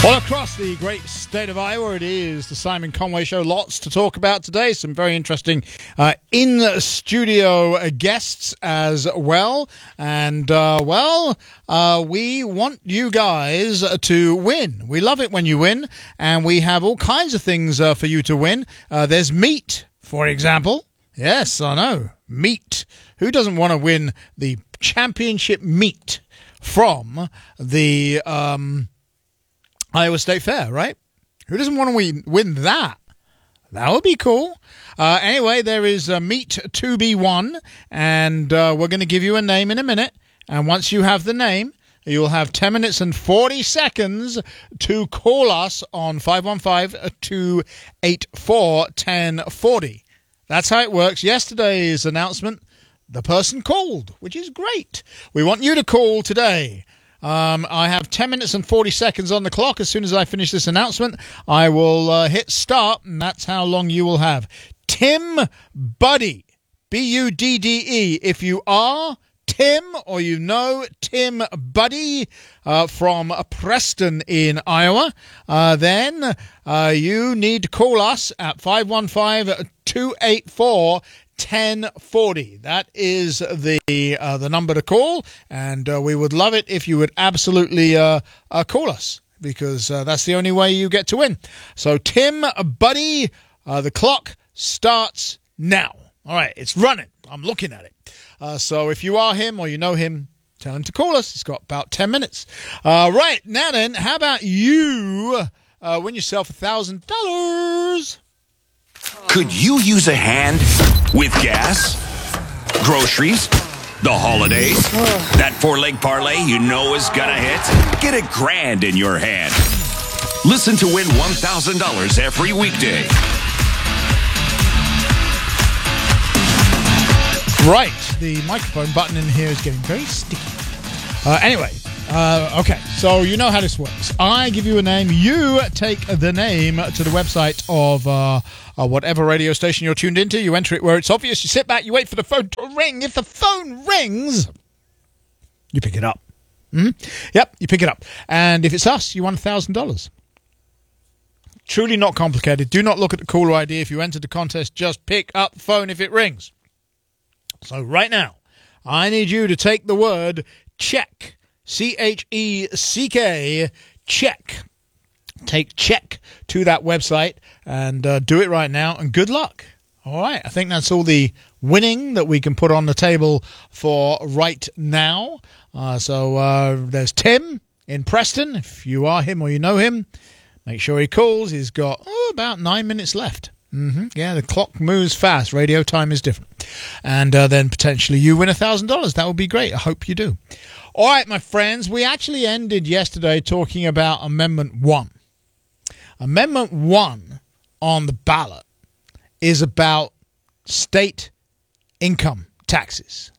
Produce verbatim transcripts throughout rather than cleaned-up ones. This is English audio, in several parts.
All across the great state of Iowa, it is the Simon Conway Show. Lots to talk about today. Some very interesting uh, in-studio guests as well. And, uh, well, uh, we want you guys to win. We love it when you win. And we have all kinds of things uh, for you to win. Uh, there's meat, for example. Yes, I know. Meat. Who doesn't want to win the championship meat from the... Um, Iowa State Fair, right? Who doesn't want to win, win that? That would be cool. Uh, anyway, there is uh, meat to be won, and uh, we're going to give you a name in a minute. And once you have the name, you'll have ten minutes and forty seconds to call us on five one five, two eight four, one zero four zero. That's how it works. Yesterday's announcement, the person called, which is great. We want you to call today. Um, I have ten minutes and forty seconds on the clock. As soon as I finish this announcement, I will uh, hit start, and that's how long you will have. Tim Buddy, B U D D E. If you are Tim or you know Tim Buddy uh, from Preston in Iowa, uh, then uh, you need to call us at five one five, two eight four, one zero four zero. That is the uh, the number to call, and uh, we would love it if you would absolutely uh, uh, call us, because uh, that's the only way you get to win. So, Tim Buddy, uh, the clock starts now. All right, it's running. I'm looking at it. Uh, so if you are him or you know him, tell him to call us. He's got about ten minutes. Uh, right, now then, how about you uh, win yourself one thousand dollars? Could you use a hand with gas, groceries, the holidays? That four-leg parlay you know is gonna hit? Get a grand in your hand. Listen to win one thousand dollars every weekday. Right, the microphone button in here is getting very sticky. Uh, anyway, uh, okay, so you know how this works. I give you a name, you take the name to the website of uh, uh, whatever radio station you're tuned into, you enter it where it's obvious, you sit back, you wait for the phone to ring. If the phone rings, you pick it up. Mm-hmm. Yep, you pick it up. And if it's us, you won one thousand dollars. Truly not complicated. Do not look at the caller I D. If you enter the contest, just pick up the phone if it rings. So right now, I need you to take the word check, C H E C K, check. Take check to that website and uh, do it right now, and good luck. All right, I think that's all the winning that we can put on the table for right now. Uh, so uh, there's Tim in Preston. If you are him or you know him, make sure he calls. He's got oh, about nine minutes left. Mm-hmm. Yeah, the clock moves fast. Radio time is different. And uh, then potentially you win one thousand dollars. That would be great. I hope you do. All right, my friends, we actually ended yesterday talking about Amendment one. Amendment one on the ballot is about state income taxes.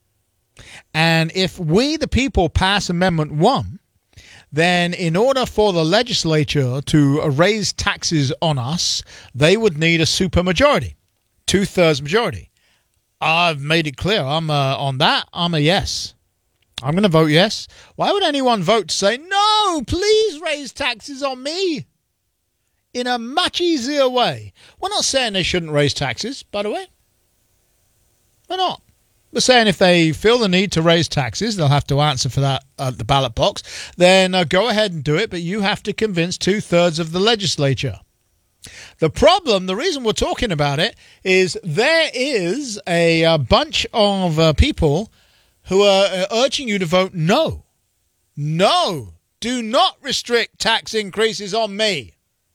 And if we, the people, pass Amendment one, then in order for the legislature to raise taxes on us, they would need a supermajority, two-thirds majority. I've made it clear. I'm uh, on that. I'm a yes. I'm going to vote yes. Why would anyone vote to say, no, please raise taxes on me in a much easier way? We're not saying they shouldn't raise taxes, by the way. We're not. We're saying if they feel the need to raise taxes, they'll have to answer for that at the ballot box. Then uh, go ahead and do it, but you have to convince two-thirds of the legislature. The problem, the reason we're talking about it, is there is a, a bunch of uh, people who are uh, urging you to vote no. No, do not restrict tax increases on me.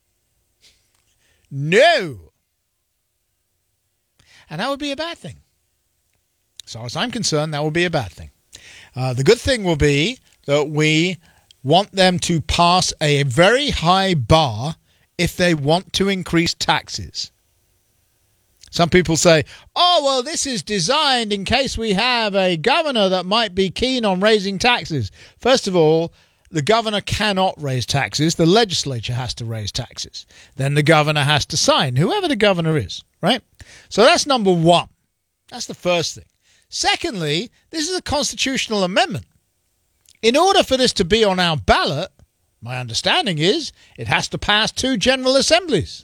No. And that would be a bad thing. As far as I'm concerned, that will be a bad thing. Uh, the good thing will be that we want them to pass a very high bar if they want to increase taxes. Some people say, oh, well, this is designed in case we have a governor that might be keen on raising taxes. First of all, the governor cannot raise taxes. The legislature has to raise taxes. Then the governor has to sign, whoever the governor is, right? So that's number one. That's the first thing. Secondly, this is a constitutional amendment. In order for this to be on our ballot, My understanding is it has to pass two General Assemblies.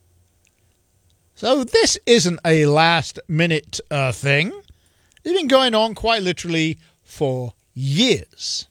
So this isn't a last-minute uh, thing. It's been going on quite literally for years.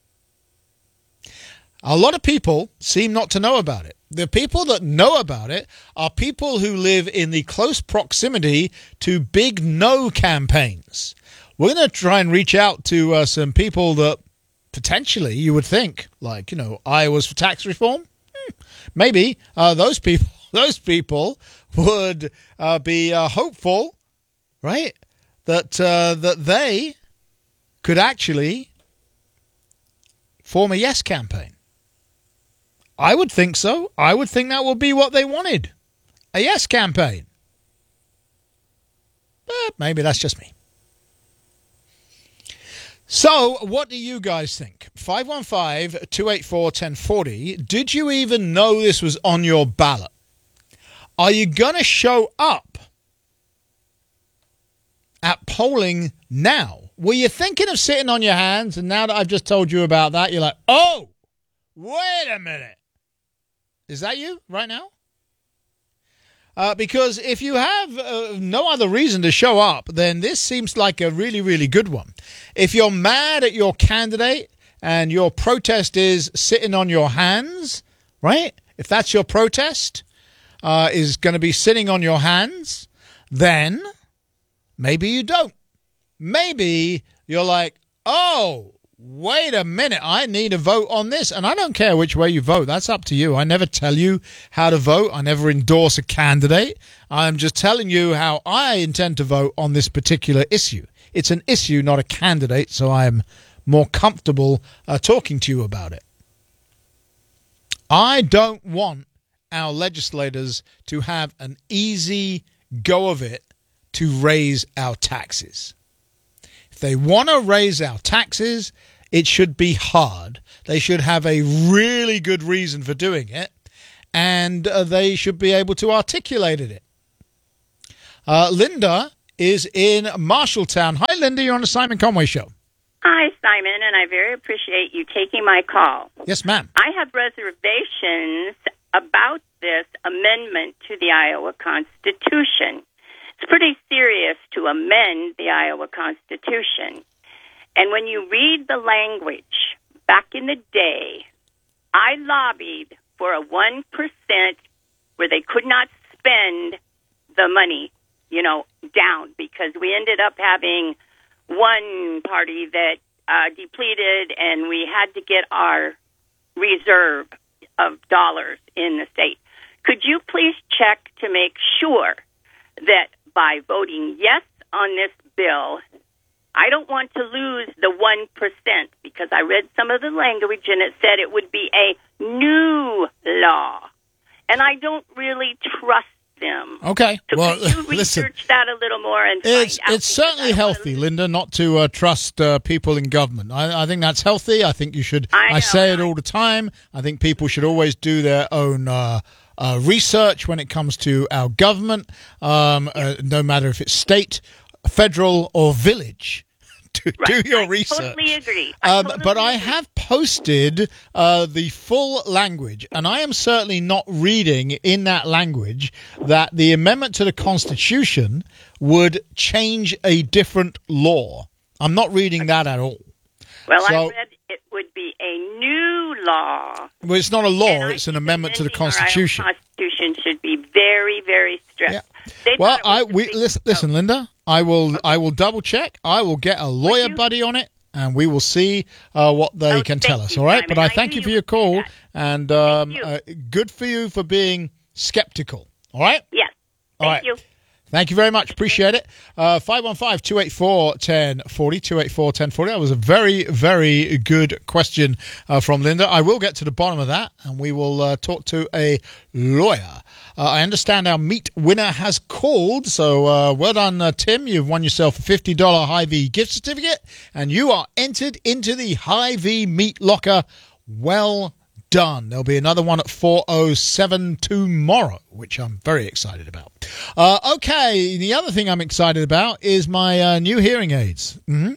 A lot of people seem not to know about it. The people that know about it are people who live in the close proximity to big no campaigns. We're going to try and reach out to uh, some people that potentially you would think, like, you know, Iowa's for tax reform. Hmm. Maybe uh, those people, those people would uh, be uh, hopeful, right, that uh, that they could actually form a yes campaign. I would think so. I would think that would be what they wanted. A yes campaign. But maybe that's just me. So, what do you guys think? five one five, two eight four, one oh four oh. Did you even know this was on your ballot? Are you going to show up at polling now? Were you thinking of sitting on your hands, and now that I've just told you about that, you're like, oh, wait a minute. Is that you right now? Uh, because if you have uh, no other reason to show up, then this seems like a really, really good one. If you're mad at your candidate and your protest is sitting on your hands, right? If that's your protest, uh, is going to be sitting on your hands, then maybe you don't. Maybe you're like, oh, wait a minute, I need a vote on this. And I don't care which way you vote. That's up to you. I never tell you how to vote. I never endorse a candidate. I'm just telling you how I intend to vote on this particular issue. It's an issue, not a candidate, so I'm more comfortable uh, talking to you about it. I don't want our legislators to have an easy go of it to raise our taxes. If they want to raise our taxes, it should be hard. They should have a really good reason for doing it, and uh, they should be able to articulate it. Uh, Linda is in Marshalltown. Hi, Linda. You're on the Simon Conway Show. Hi, Simon, and I very appreciate you taking my call. Yes, ma'am. I have reservations about this amendment to the Iowa Constitution. It's pretty serious to amend the Iowa Constitution. And when you read the language, back in the day, I lobbied for a one percent where they could not spend the money, you know, down, because we ended up having one party that uh, depleted, and we had to get our reserve of dollars in the state. Could you please check to make sure that by voting yes on this bill, I don't want to lose the one percent, because I read some of the language and it said it would be a new law. And I don't really trust them. Okay. So well, could you research listen, that a little more and find it's, out? It's certainly healthy, Linda, not to uh, trust uh, people in government. I, I think that's healthy. I think you should, I, know, I say it I, all the time. I think people should always do their own uh, uh, research when it comes to our government, um, uh, no matter if it's state, federal, or village. To right. do your I research. Totally agree. I Um, totally but I agree. have posted uh, the full language, and I am certainly not reading in that language that the amendment to the Constitution would change a different law. I'm not reading that at all. Well, so, I read it would be a new law. Well, it's not a law; And it's an I think amendment to the amending our Constitution. Iowa Constitution should be very, very strict. Yeah. They Well, thought it I was a we big listen, deal. listen, Linda. I will I will double check. I will get a lawyer you? buddy on it, and we will see uh, what they Oh, can thank tell us. you, All right, Simon. but I I thank knew you for you your would say call, that. and um, you. uh, good for you for being skeptical. All right. Yes. All Thank right. you. Thank you very much. Appreciate it. Uh, five one five, two eight four, one zero four zero, two eight four, one zero four zero. That was a very, very good question uh, from Linda. I will get to the bottom of that, and we will uh, talk to a lawyer. Uh, I understand our meat winner has called, so uh, well done, uh, Tim. You've won yourself a fifty dollars Hy-Vee gift certificate, and you are entered into the Hy-Vee Meat Locker. Well done. There'll be another one at four oh seven tomorrow, which I'm very excited about. Uh, okay, the other thing I'm excited about is my uh, new hearing aids. Mm-hmm.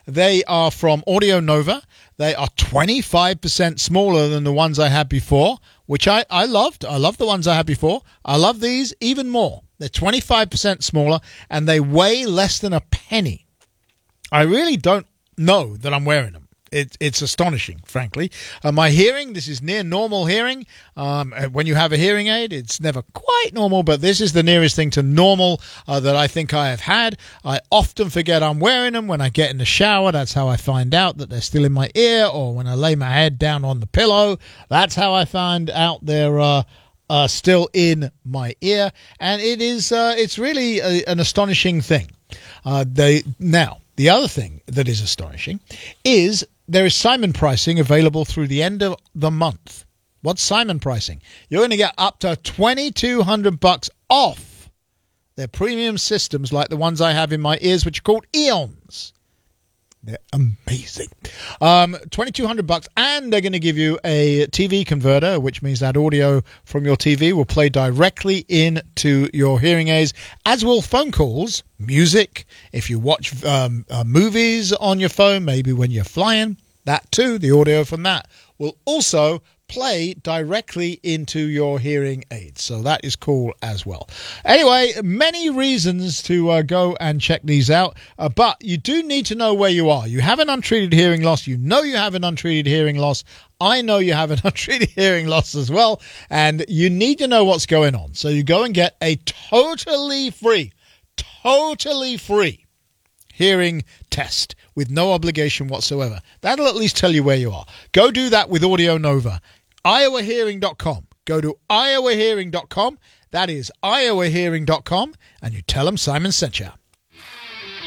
They are from Audio Nova. They are twenty-five percent smaller than the ones I had before, which I, I loved. I love the ones I had before. I love these even more. They're twenty-five percent smaller, and they weigh less than a penny. I really don't know that I'm wearing them. It, it's astonishing, frankly. Uh, my hearing, this is near normal hearing. Um, when you have a hearing aid, it's never quite normal, but this is the nearest thing to normal uh, that I think I have had. I often forget I'm wearing them when I get in the shower. That's how I find out that they're still in my ear, or when I lay my head down on the pillow. That's how I find out they're uh, uh, still in my ear. And it is, uh, it's really a, an astonishing thing. Uh, they now, the other thing that is astonishing is there is Simon pricing available through the end of the month. What's Simon pricing? You're going to get up to twenty-two hundred bucks off their premium systems like the ones I have in my ears, which are called Eons. They're amazing. Um, twenty-two hundred bucks, and they're going to give you a T V converter, which means that audio from your T V will play directly into your hearing aids, as will phone calls, music. If you watch um, uh, movies on your phone, maybe when you're flying, that too, the audio from that will also play directly into your hearing aids. So that is cool as well. Anyway, many reasons to uh, go and check these out, uh, but you do need to know where you are. You have an untreated hearing loss. You know you have an untreated hearing loss. I know you have an untreated hearing loss as well, and you need to know what's going on. So you go and get a totally free, totally free hearing test with no obligation whatsoever. That'll at least tell you where you are. Go do that with Audio Nova. Iowa Hearing dot com. Go to Iowa Hearing dot com. That is Iowa Hearing dot com, and you tell them Simon sent you.